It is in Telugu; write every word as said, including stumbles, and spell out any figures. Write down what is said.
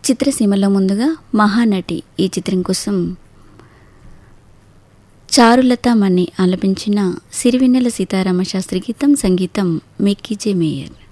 చిత్రసీమలో ముందుగా మహానటి ఈ చిత్రం కోసం చారులత మణి ఆలపించిన సిరివెన్నెల సీతారామ శాస్త్రి గీతం, సంగీతం మిక్కీ జే మేయర్.